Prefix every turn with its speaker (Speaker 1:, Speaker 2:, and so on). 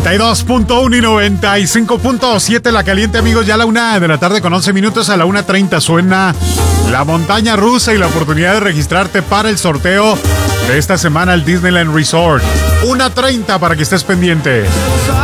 Speaker 1: 92.1 y 95.7 La Caliente, amigos. Ya a la 1 de la tarde con 11 minutos, a la 1:30 suena la montaña rusa y la oportunidad de registrarte para el sorteo de esta semana al Disneyland Resort. 1:30 para que estés pendiente.